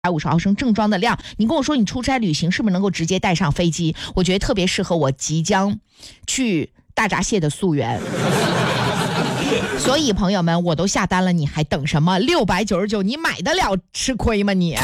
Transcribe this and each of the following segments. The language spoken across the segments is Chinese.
150毫升正装的量，你跟我说你出差旅行是不是能够直接带上飞机？我觉得特别适合我即将去大闸蟹的溯源。所以朋友们，我都下单了，你还等什么？699，你买得了吃亏吗你？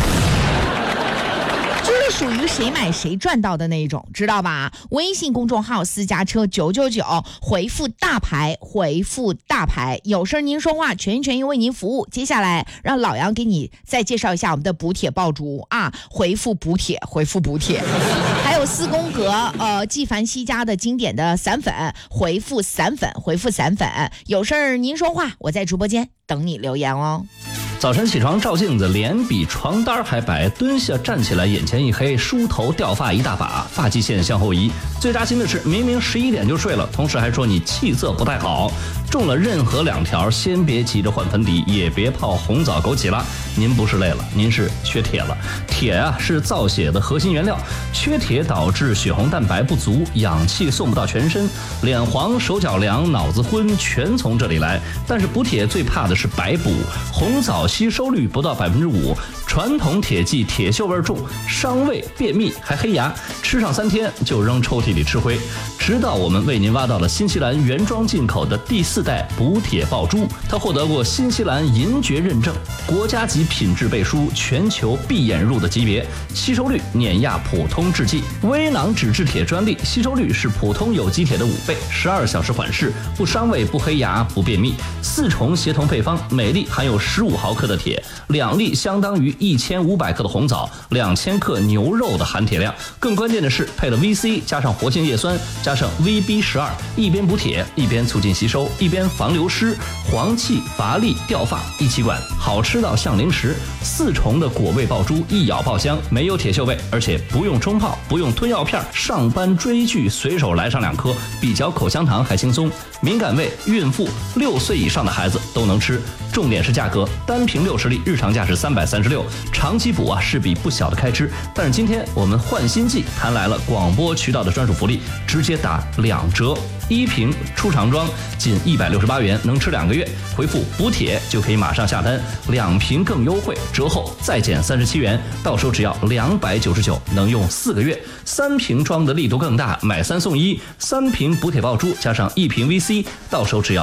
就是属于谁买谁赚到的那一种，知道吧？微信公众号私家车999，回复大牌，回复大牌，有事您说话，全心全意为您服务。接下来让老杨给你再介绍一下我们的补铁爆珠啊，回复补铁，回复补铁。还有4宫格纪梵希家的经典的散粉，回复散粉，回复散粉。有事您说话，我在直播间等你留言哦。 早晨起床照镜子，脸比床单还白，蹲下站起来眼前一黑，梳头掉发一大把，发际线向后移。最扎心的是，明明11点就睡了，同时还说你气色不太好。中了任何2条，先别急着换粉底，也别泡红枣枸杞了。您不是累了，您是缺铁了。铁啊是造血的核心原料，缺铁导致血红蛋白不足，氧气送不到全身，脸黄、手脚凉、脑子昏，全从这里来。但是补铁最怕的是白补，红枣吸收率不到5%，传统铁剂铁锈味重，伤胃、便秘还黑牙，吃上3天就扔抽屉里吃灰。直到我们为您挖到了新西兰原装进口的第4代补铁爆珠，它获得过新西兰银爵认证，国家级品质背书，全球闭眼入的级别，吸收率碾压普通制剂，微囊脂质铁专利，吸收率是普通有机铁的5倍，12小时缓释，不伤胃、不黑牙、不便秘，4重协同配方，每粒含有15毫克的铁，2粒相当于1500克的红枣，2000克牛肉的含铁量。更关键的是配了 VC 加上活性叶酸加上 VB12，一边补铁一边促进吸收，一边防流失、黄气、乏力、掉发一起管，好吃到像零食。4重的果味爆珠，一咬爆香，没有铁锈味，而且不用冲泡，不用吞药片，上班追剧随手来上2颗，比嚼口香糖还轻松。敏感胃、孕妇、6岁以上的孩子都能吃。重点是价格，单瓶60粒，日常价是336，长期补啊是笔不小的开支。但是今天我们换新季谈来了广播渠道的专属福利，直接打2折。1瓶出厂装仅168元，能吃2个月。回复补铁就可以马上下单，2瓶更优惠，折后再减37元，到手只要299，能用4个月。3瓶装的力度更大，买3送1，3瓶补铁爆珠加上1瓶 VC， 到手只要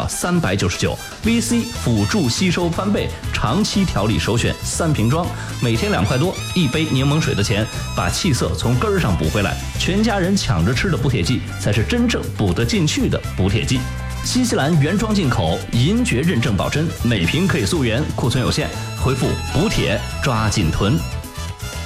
399。VC 辅助吸收翻倍，长期调理首选3瓶装，每天2块多，1杯柠檬水的钱，把气色从根儿上补回来。全家人抢着吃的补铁剂，才是真正补得进去的补铁剂。新西兰原装进口，银爵认证保真，每瓶可以溯源，库存有限，回复补铁抓紧囤。